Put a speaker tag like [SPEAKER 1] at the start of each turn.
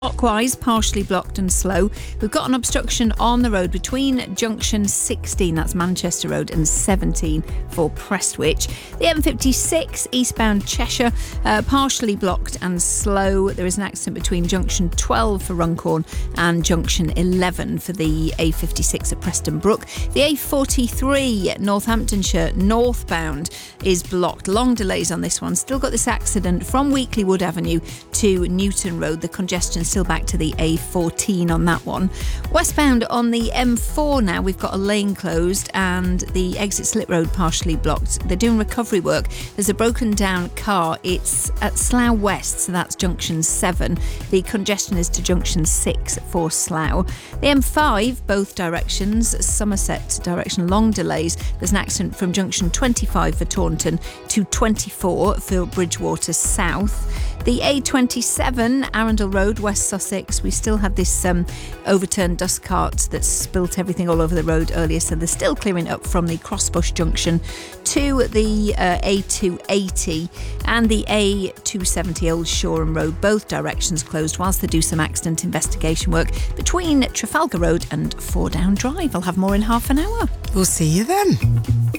[SPEAKER 1] Clockwise, partially blocked and slow. We've got an obstruction on the road between junction 16, that's Manchester Road, and 17 for Prestwich. The M56 eastbound Cheshire, partially blocked and slow. There is an accident between junction 12 for Runcorn and junction 11 for the A56 at Preston Brook. The A43 Northamptonshire northbound is blocked. Long delays on this one. Still got this accident from Weekly Wood Avenue to Newton Road. The congestion still back to the A14 on that one. Westbound on the M4 now, we've got a lane closed and the exit Slip Road partially blocked. They're doing recovery work. There's a broken down car. It's at Slough West, so that's junction 7. The congestion is to junction 6 for Slough. The M5, both directions, Somerset direction, long delays. There's an accident from junction 25 for Taunton to 24 for Bridgewater South. The A27, Arundel Road, West Sussex, we still had this overturned dust cart that spilt everything all over the road earlier, so they're still clearing up from the Crossbush Junction to the A280 and the A270 Old Shoreham Road, both directions closed whilst they do some accident investigation work between Trafalgar Road and Four Down Drive. I'll have more in half an hour.
[SPEAKER 2] We'll see you then.